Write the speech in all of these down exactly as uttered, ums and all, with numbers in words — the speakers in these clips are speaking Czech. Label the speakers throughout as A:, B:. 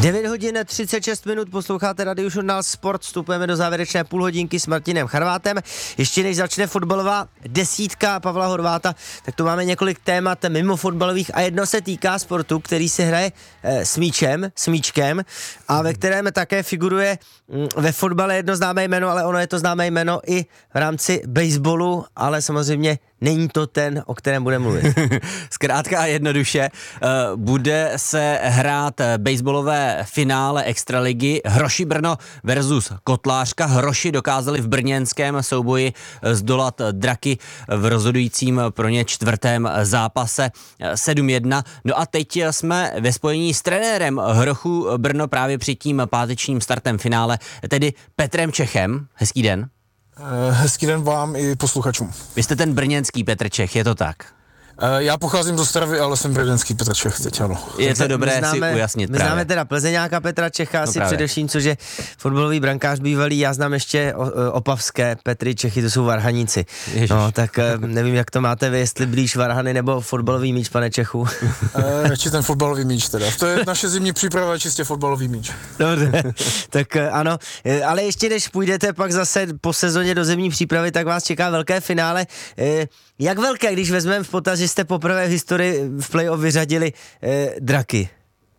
A: devět hodin třicet šest minut, posloucháte Radio Žurnál Sport, vstupujeme do závěrečné půlhodinky s Martinem Charvátem. Ještě než začne fotbalová desítka Pavla Horváta, tak tu máme několik témat mimo fotbalových a jedno se týká sportu, který se hraje e, s míčem, s míčkem a ve kterém také figuruje m, ve fotbale jedno známé jméno, ale ono je to známé jméno i v rámci baseballu, ale samozřejmě není to ten, o kterém budeme mluvit.
B: Zkrátka a jednoduše, uh, bude se hrát baseballové finále Extraligy Hroši Brno versus Kotlářka. Hroši dokázali v brněnském souboji zdolat draky v rozhodujícím pro ně čtvrtém zápase sedm jedna. No a teď jsme ve spojení s trenérem Hrochů Brno právě před tím pátečním startem finále, tedy Petrem Čechem. Hezký den.
C: Hezký den vám i posluchačům.
B: Vy jste ten brněnský Petr Čech, je to tak?
C: Já pocházím z Ostravy, ale jsem brněnský Petr Čech teď, ano.
B: Je to dobré známe, si ujasnit
A: My
B: právě.
A: známe teda Plzeňáka Petra Čecha,
B: no
A: asi
B: právě.
A: především, což je fotbalový brankář bývalý, já znám ještě opavské Petry Čechy, to jsou Varhaníci.
B: Ježiš.
A: No, tak nevím, jak to máte vy, jestli blíž Varhany nebo fotbalový míč, pane Čechu.
C: E, radši ten fotbalový míč teda. To je naše zimní příprava, je čistě fotbalový míč.
A: Dobře, tak ano, ale ještě než půjdete pak zase po sezóně do zimní přípravy, tak vás čeká velké finále. Jak velké, když vezmeme v potaz, že jste poprvé v historii v play-off vyřadili eh, draky?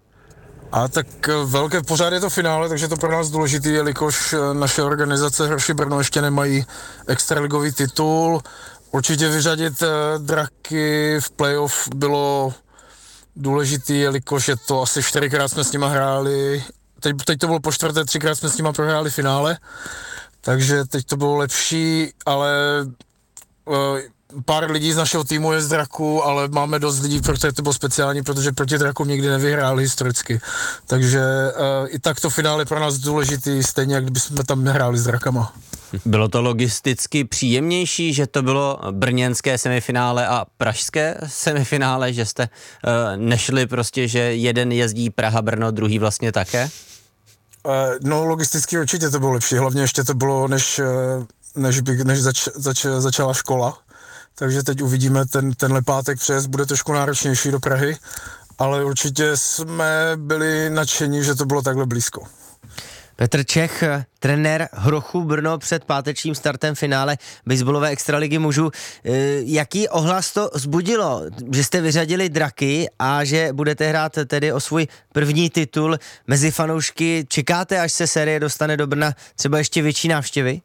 C: A tak velké pořád je to finále, takže to pro nás důležitý, jelikož naše organizace Hroši Brno ještě nemají extraligový titul. Určitě vyřadit eh, draky v play-off bylo důležitý, jelikož je to asi čtyřikrát jsme s nima hráli, teď, teď to bylo po čtvrté, třikrát jsme s nima prohráli finále, takže teď to bylo lepší, ale eh, pár lidí z našeho týmu je z draku, ale máme dost lidí, protože to bylo speciální, protože proti drakům nikdy nevyhráli historicky. Takže uh, i tak to finále pro nás důležitý, stejně jak kdybychom tam nehráli s drakama.
B: Bylo to logisticky příjemnější, že to bylo brněnské semifinále a pražské semifinále, že jste uh, nešli prostě, že jeden jezdí Praha-Brno, druhý vlastně také?
C: Uh, no logisticky určitě to bylo lepší, hlavně ještě to bylo, než, než, by, než zač, zač, začala škola. Takže teď uvidíme ten, tenhle pátek přes, bude trošku náročnější do Prahy, ale určitě jsme byli nadšení, že to bylo takhle blízko.
A: Petr Čech, trenér Hrochů Brno před pátečním startem finále baseballové extraligy mužů. Jaký ohlas to vzbudilo, že jste vyřadili draky a že budete hrát tedy o svůj první titul mezi fanoušky? Čekáte, až se série dostane do Brna, třeba ještě větší návštěvy?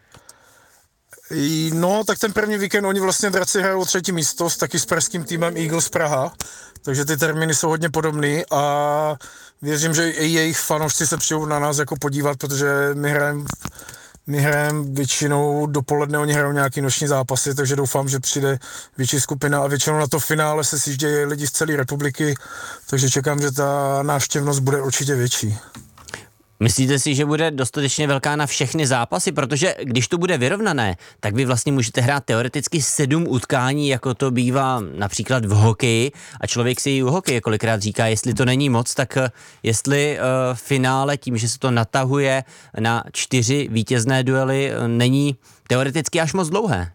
C: No, tak ten první víkend oni vlastně draci hrajou třetí místo s taky s pražským týmem Eagles Praha, takže ty termíny jsou hodně podobný a věřím, že i jejich fanoušci se přijou na nás jako podívat, protože my hrajeme my hrajem většinou dopoledne, oni hrajou nějaký noční zápasy, takže doufám, že přijde větší skupina a většinou na to finále se sjíždějí lidi z celé republiky, takže čekám, že ta návštěvnost bude určitě větší.
B: Myslíte si, že bude dostatečně velká na všechny zápasy? Protože když to bude vyrovnané, tak vy vlastně můžete hrát teoreticky sedm utkání, jako to bývá například v hokeji. A člověk si i u hokeje kolikrát říká, jestli to není moc, tak jestli uh, finále tím, že se to natahuje na čtyři vítězné duely, není teoreticky až moc dlouhé.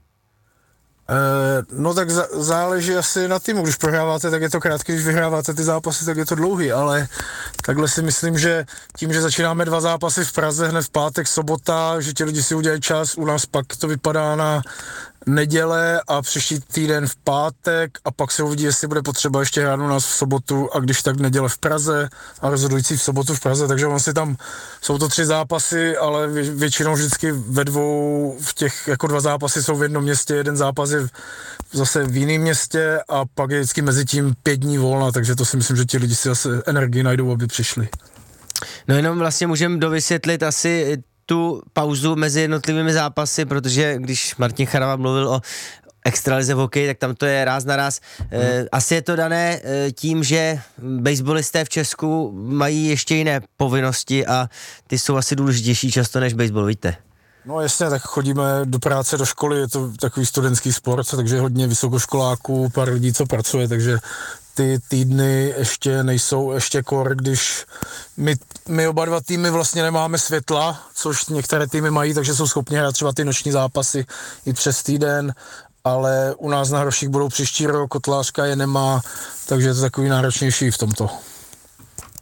C: Eh, no tak za, záleží asi na týmu, když prohráváte, tak je to krátký, když vyhráváte ty zápasy, tak je to dlouhý, ale takhle si myslím, že tím, že začínáme dva zápasy v Praze hned v pátek, sobota, že ti lidi si udělají čas, u nás pak to vypadá na neděle a příští týden v pátek a pak se uvidí, jestli bude potřeba ještě hrát u nás v sobotu a když tak v neděle v Praze a rozhodující v sobotu v Praze, takže on si tam, jsou to tři zápasy, ale vě, většinou vždycky ve dvou, v těch jako dva zápasy jsou v jednom městě, jeden zápas je zase v jiném městě a pak je vždycky mezi tím pět dní volna, takže to si myslím, že ti lidi si zase energii najdou, aby přišli.
A: No jenom vlastně můžeme dovysvětlit asi tu pauzu mezi jednotlivými zápasy, protože když Martin Charava mluvil o extralize v hokeji, tak tam to je ráz na ráz. Hmm. E, asi je to dané e, tím, že baseballisté v Česku mají ještě jiné povinnosti a ty jsou asi důležitější často než baseball, víte?
C: No jasně, tak chodíme do práce, do školy, je to takový studentský sport, takže hodně vysokoškoláků, pár lidí, co pracuje, takže ty týdny ještě nejsou ještě kor, když my, my oba dva týmy vlastně nemáme světla, což některé týmy mají, takže jsou schopni hrát třeba ty noční zápasy i přes týden, ale u nás na Hroších budou příští rok, Kotlářka je nemá, takže je to takový náročnější v tomto.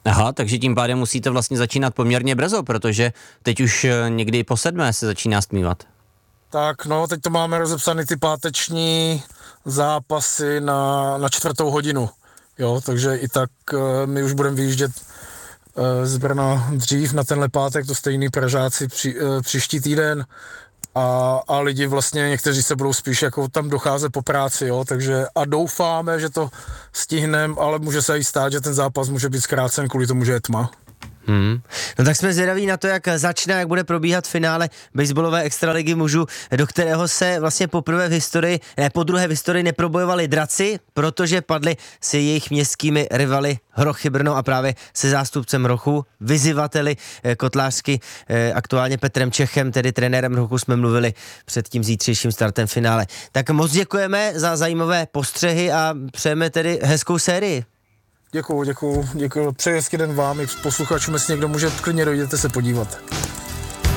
B: Aha, takže tím pádem musíte vlastně začínat poměrně brzo, protože teď už někdy po sedmé se začíná stmívat.
C: Tak no, teď to máme rozepsaný ty páteční zápasy na, na čtvrtou hodinu, jo, takže i tak uh, my už budeme vyjíždět uh, z Brna dřív na tenhle pátek, to stejný Pražáci při, uh, příští týden a, a lidi vlastně, někteří se budou spíš jako tam docházet po práci, jo, takže a doufáme, že to stihneme, ale může se i stát, že ten zápas může být zkrácen kvůli tomu, že je tma.
A: Hmm. No tak jsme zvědaví na to, jak začne, jak bude probíhat finále baseballové extraligy mužů, do kterého se vlastně poprvé v historii, ne, po druhé v historii neprobojovali draci, protože padli s jejich městskými rivaly Hrochy Brno a právě se zástupcem Hrochu, vyzývateli kotlářsky, aktuálně Petrem Čechem, tedy trenérem Hrochu, jsme mluvili před tím zítřejším startem finále. Tak moc děkujeme za zajímavé postřehy a přejeme tedy hezkou sérii.
C: Děkuju, děkuju, děkuju. Přeji hezký den vám i posluchačům, jestli někdo může, klidně dojděte se podívat.